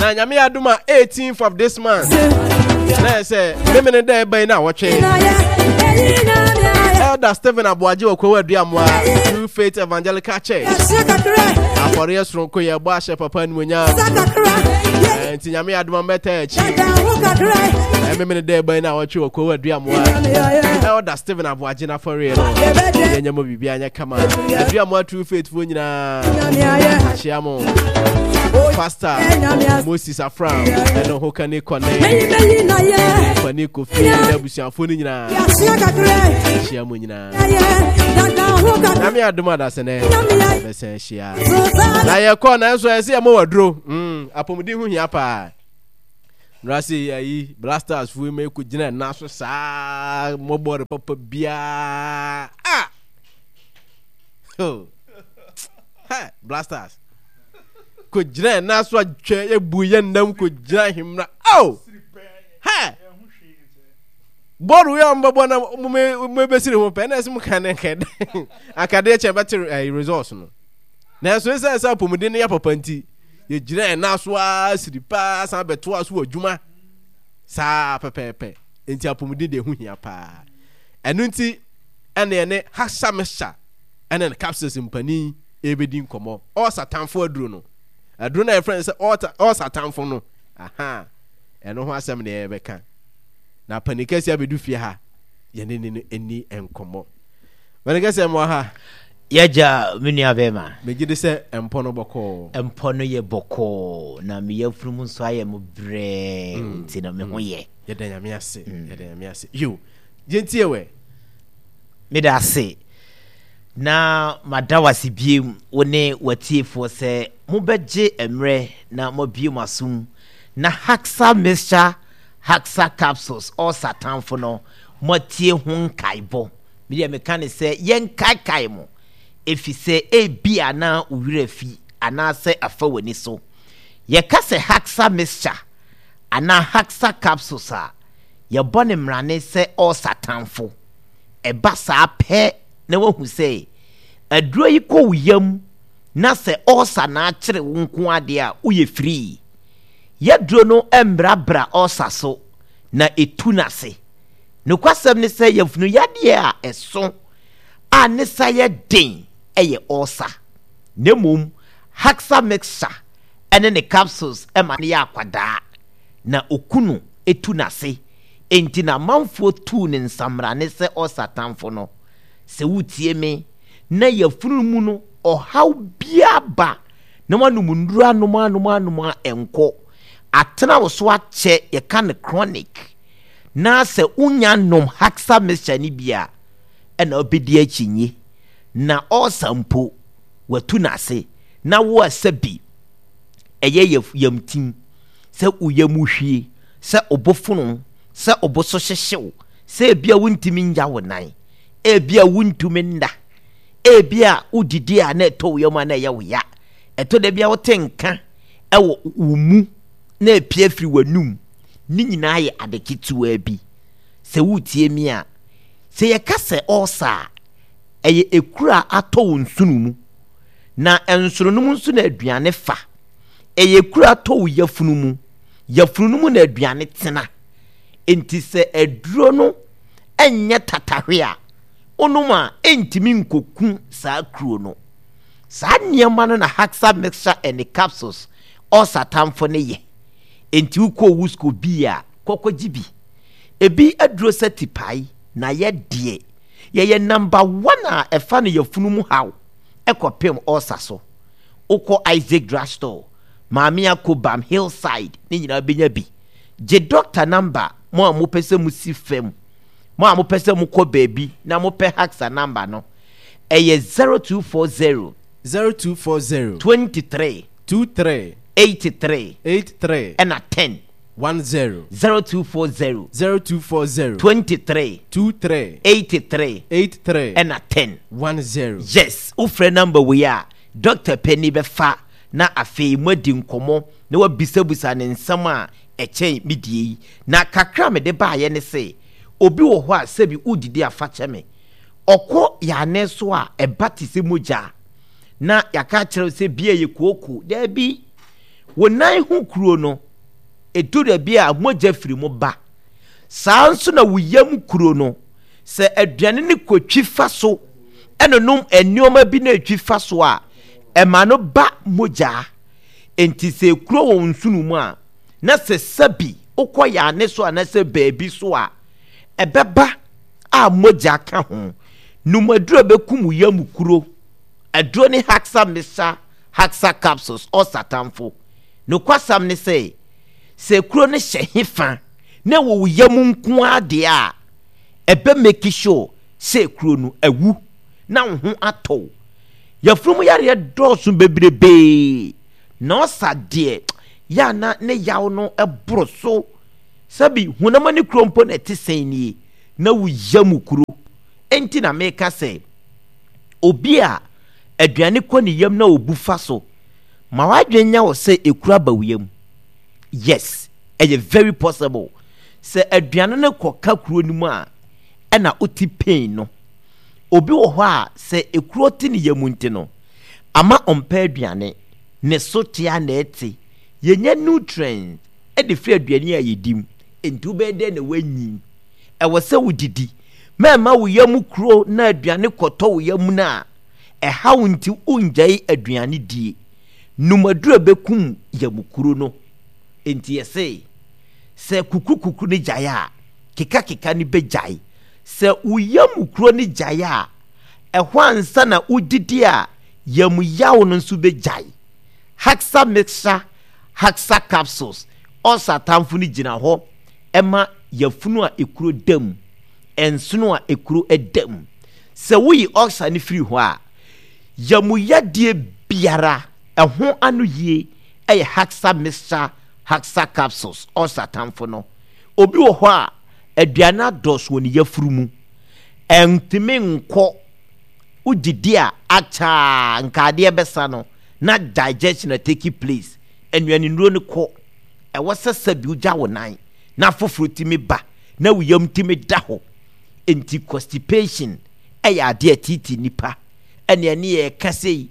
na nyame aduma 18th of this month na say memene dey by na watch Elder Stephen Abuaji okwo aduamwa True Faith Evangelical Church afore yesron ko ye bo ahye papa nmunya enti nyame aduma meta echi memene dey by na watch okwo aduamwa Elder Stephen Abuaji na for real yenya mo bibia anya kama aduamwa True Faith fo nyina chiamo Pastor Moses Afram eno hokane kone fani kofi na busiafo ni nyina chiamo nyina nami aduma da sene besen hia na ye ko na so ese mo wadro apomudi hu hia pa Rasi ayi blasters fu me ku gina na so sa mo bore papa bia ha blasters ko gina na so atwe ebuye ndam ko gina himra ha boru ya mbabo na me besiri ho pe na sim kan nkede akade che better resource no na so esa apomudi ne ya papa nti ye gina na so asiripa san beto aso adwuma sa pepepe enti apomudi de hu hia pa enu nti ene hasamesha ene capsules mpani ebedin komo o satanfo aduro no aduro na friends o satanfo no aha eno ho asem na ebeka na panikasi abedu fie ha ye ne eni enkomo panikasi mo ha yaja mini abema megide se empono boko empono ye boko na me yafrum nso aye mo bre nti na me ho ye yeda nyame ase yeda nyame ase yo gentie we me da ase na madawasi biem wone watiefo se mo beje emre na mo biem asum na Haxa mixture Haxa capsules or satanfo no mo tie ho nkaibo me de me kan se yen kai mo efi se bia na uwira fi ana se afa wani so ye ka se Haxa mixture ana Haxa capsules a ye bone mrane se o satanfo e ba sa pe na wahu se aduro yi ko wiyam na se o sa na akire wonko ade a uye free ye duro no embrabra o sa so na etu na se no kwasem ne se yefunu yade a eso a ne sa ye den eye osa nemum Haxa mixture ene ne capsules ema ne akwada na okunu etu na se enti na manfo tu ne nsamra ne se osa tamfo no se wutie me na yefunu mu no ohaw biaba na manum nduru anuma enko atena wo so ache ye kan chronic na se unya nom Haxa mixture ni bia ena obedi achinyi na osampo watu na se na wo asabi eye yamtim se uyamuhwie se obofunu se oboso hyehyew se bia wuntimi nya wonan bia wuntumi nda bia udidi a na eto yam na ye woya eto de bia wotenka ewo umu na epie firi wanum ni nyina ye adeketu abi se wutie mi a se ye kase osa eye ekura ato wonsunumu na ensunumu nsu na aduane fa eye ekura ato yafunumu na aduane tena enti se aduro no enye tatahwe a onuma entimi nkoku saa kuro no saa niema no na Haxa mixture and capsules o satanfo ne ye enti uko wusko bia kokojibi ebi aduro setipai na ye de ye number 1 a efa no yafunumu haw ekopem osa so uko Isaac Drugstore Mami Akobam Hillside ni nyina benya bi je doctor number mo amopese mu si fam mo amopese mu ko baby na mo pe Haxa number no eye 0240 23 83 and a 10 0240 23 83 and a 10 yes ufre number we are Dr. Penny befa na afei mwadi nkomo na wabisabusa ne nsam a echen midie na kakra me de ba ye ne se obi wo ho a sebi udidi afache me okọ ya ne so a ebati se moja na yaka kire se bia ye koku da bi wonan ho kuro no edu da bia mogya firi mo ba saa nso na woyam kuro no se aduane ne kotwi fa so enonom enioma bi na etwi fa so a ema no ba mogya enti se kuro won sunu mu a na se sabi ukoya ne so anase baabi so a ebeba a mogya ka ho numaduro bekum yam kuro aduro ne haksa mesa haksa capsules o satamfo no kwasam ne se kuro ne hyehefa na wo yam nko ade a ebe make sure se kuro no awu na ho ato yafrum yare dosu bebrebe na osade ya na ne yaw no eboro so sabi hunama ne krompo na teseni na wo yam kuro enti na meka se obi a aduane kɔ ne yam na obufa so ma wadwenya wo se ekura ba wiyam yes it's very possible se aduane ne kɔ ka kuro ni mu a na oti pain no obi wo hɔ a se ekuro ti ne yam nti no ama ompa aduane ne so tia na eti yenya nutrients de free aduane a yedim enti ubede na wanyi ɛwɔ sɛ wodidi mema wo yam kuro na aduane kɔtɔ wo yam na ɛha nti unjai aduane die numadura bekum yam kuro no enti yɛse sɛ kukukuku ne jaya keka ne bejai sɛ wo yam kuro ne jaya ɛho ansa na udidi a yam yawo no nso bejai haksa mixture haksa capsules osa tamfu ni gina ho ema yafunu a ekuro dam ensono a ekuro edam se woyi osa ni free ho a yamuyadie biara ɛho anu yie ɛyɛ haksa mixture haksa capsules osa tamfu no obi wo ho a aduana dos woni yafuru mu entime nko udidi a acha nkade besa no na digestion a take place enuani nro ne ko ɛwɔ sɛ bi ugya wo nan na foforo timi ba na wiyam timi da ho enti constipation ɛyɛ ade atiti nipa ɛne ne yɛ kasei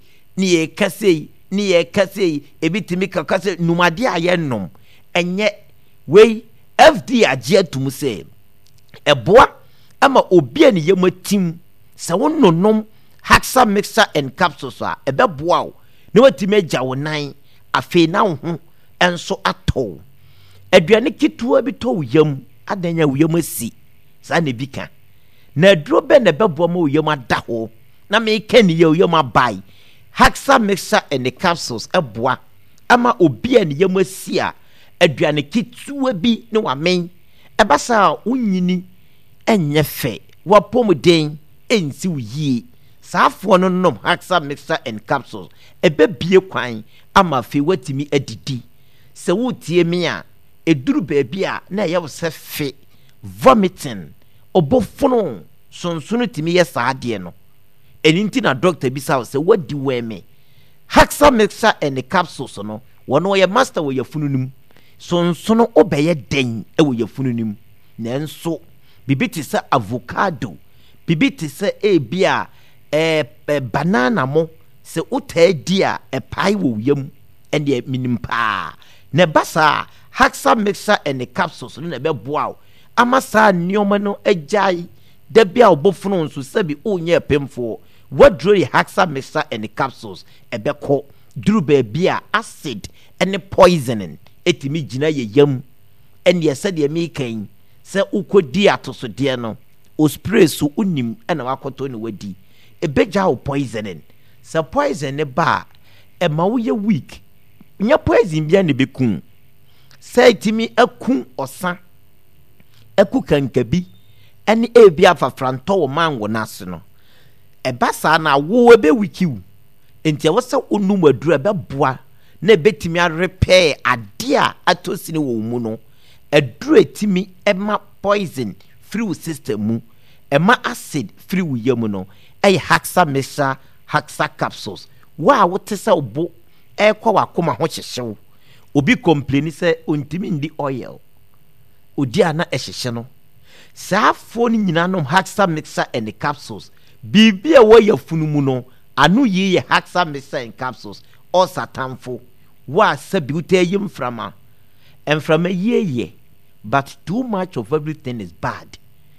ne yɛ kasei ebi timi kakase numade ayɛ nom ɛnyɛ wei fd agye atum sɛ ɛboa ama obi ani yam atim sɛ wononom haksa mixture and capsules a ɛbɛboa wo na watimi agya wo nan afei na wo ho enso atɔ aduane kituwa bi to yam adanya yam asi sa na bi ka na aduro be na bebo ma yam ada ho na me ka ni yam abai haksa mixture and the capsules eboa ama obi an yam asi a aduane kituwa bi ne wa men ebasa unyini enye fe wapomden ensi uyie saafo no nom haksa mixture and capsules ebe bie kwan ama fe watimi adidi se wotie me a eduru baabi a na ye wo se fe vomiting obofono sonsono timi ye saade no eninti na doctor bi sa se wadi weme haksa mixture and the capsules no wono ye master wo yafununim sonsono obeye den e wo yafununim nanso bibiti se avocado bibiti se ebia banana mo se utadi a epai wo yam ene minimpa ne basa haksa mixture and the capsules no be boa amasa nioma no ajai da bia obofuno nso sabi onye pemfo wadro haksa mixture and the capsules ebeko duru ba bia acid and poisoning etimi gina ye yam ene yesa de mi kan se ukodi atoso de no o spray so unim ena wakoto ne wadi ebeja o poisoning se poison ne ba e ma wo ye weak nya poison bia ne bekun se itimi akun osa aku kankabi ene ebia fafranto wo mango nase no e basa na wo ebe wikiu enti wo se onum adura be boa na betimi a repair ade a atosini wo mu no adura timi ema poison through system mu ema acid through yam no e haksa mixture haksa capsules wa wote se obo e kwa wakoma ho hyehyew obi complain se ontimi ndi oil odi ana ehyehye no saafo ni nyina no haksa mixture and the capsules bibia wo yafunu mu no anu yi ye haksa mixture and capsules o satamfo wa sabi uta yim frama emframa ye but too much of everything is bad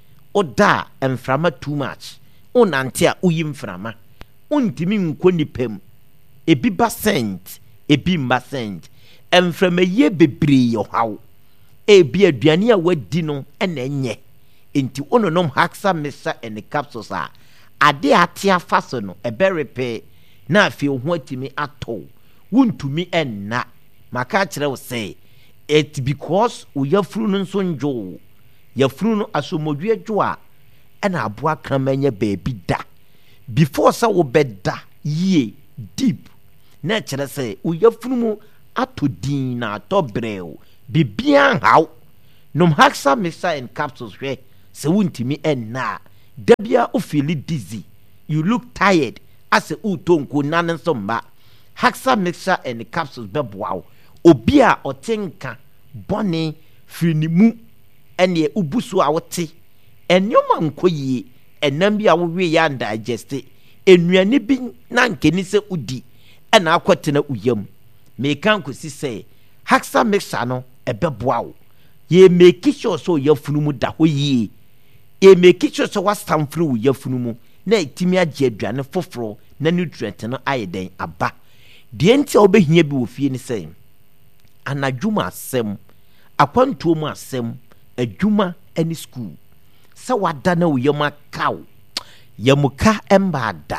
oda emframa too much onante a uyim frama untimi nko nipem ebi ba sent ebi mba sent emframa ye bebre yo haw ebi aduane a wadi no ena enye enti ononom Haxa Mixture and capsules a ade atia faso no eberepe na afi ho atimi ato wuntumi enna maka kire wo say it because uyafuru no nso njo yafuru no asomodwe adwo a ena aboa kramanya baby da before sa wo beda ye deep na kire say uyafuru mu ato din na to brew bibia haw nom Haxa Mixture and capsules hwe se wuntimi enna dabia o feel dizzy you look tired as a utonko nanen somba Haxa Mixture and capsules beboa obi a otenka bone frinimu ene ubusu a wote enyoma nkoyie enam bi a wo we ya digest enuane bi na nkeni se udi ena akwetena uyam mekan kosi se Haxa Mixture no ebeboa ye make sure so yafunumu da hoyie e make sure so wastamfru yafunumu na itimi agye aduane foforo na nutrient no ayeden aba de enti obehia bi wo fie ni say anadwuma asem akwantuo mu asem adwuma ani school sa wada na wo yama kaw yamuka embada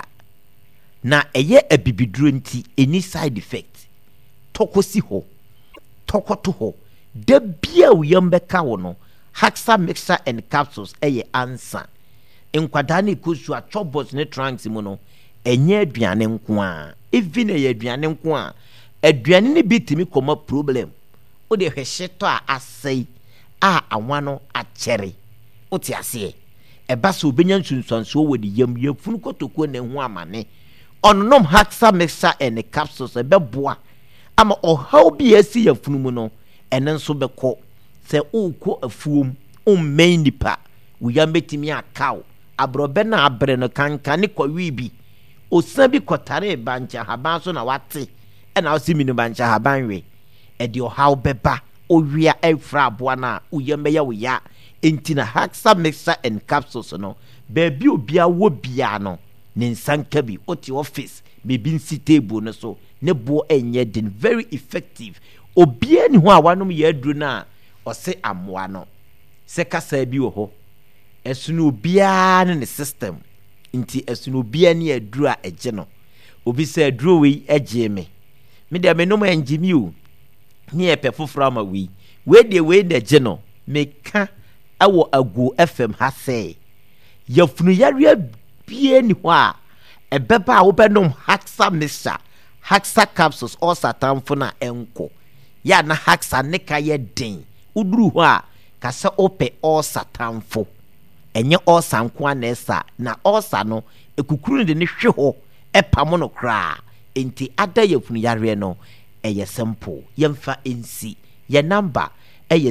na eye abibiduro nti any side effect tokosi ho tokoto ho de bia wo yamba kaw no Haxa Mixture and capsules eye answer enkwada na ikosu a chobos ne trunks mu no enye aduane nko a even eye aduane nko a aduane ne bitimi koma problem o de hwehyeto a asai a awano akere o ti ase eba so obenya nsunsuanso wo de yam yafunu kotoko na hu amane onnom Haxa Mixture and capsules ebeboa ama ohaw bi asi yafunu mu no ene nso beko se uko afuom ummen nipa wuya metimi akaw abrobe na abre no kanka ne kwawi bi osan bi kotare bancha haban so na wate ena osimi no bancha haban we e de ohaw beba owia efra aboa na uya meya wuya enti na Haxa Mixture and capsules no baby obia wo bia no ne nsanka bi oti office bebi nsi table no so ne bo enye den very effective obia ni ho awanom ye aduru na ose amwa no se kasa bi wo ho esunu obia ne system nti esunu obia ne aduru a eje no obi se aduru we eje me de menom enjimi o ne epe foforo ama we de we de je no meka awo agu FM ha se yafunu yare bie ni ho a ebeba wo benom Haxa Mixture Haxa capsules or satamfo na enko ya na Haxa ne ka ye den uduru ho a kasa ope all satamfo enye all sanko anesa na all sa no ekukuru de ne hwe ho epamo no kra enti ada yafunu yare no eye simple yemfa nsi ye number eye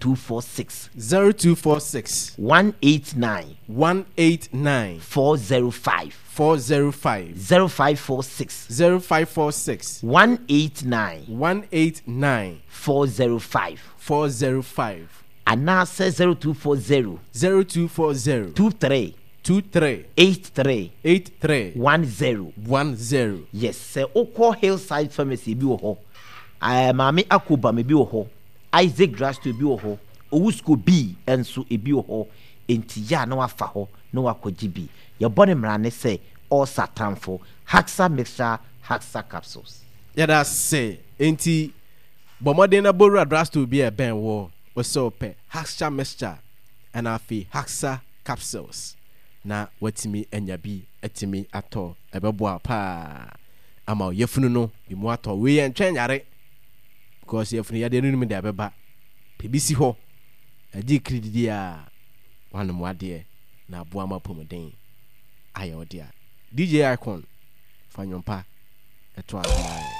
0246 189 405 0546 189 405 anase 0240 23 83 10 yes se okọ Hillside Pharmacy bi wo ho mami akoba me bi wo ho Isaac Drugstore bi wo ho Owusko B enso ebi wo ho enti ya na wafa ho na wakogi bi ye bone mrane se all satanfo Haxa Mixture Haxa capsules ya da say enti bomode na Bowura Drugstore bi e ben wo so pe Haxa Mixture and afi Haxa capsules na watimi enya bi atimi ato ebeboa pa ama yefunu no bi mu ato we ye ntwen yare because yefunu yade no mi de abeba pebisi ho adi kredidi a wanum wade na aboa mapomoden ayo dia DJ Icon fanyompa eto a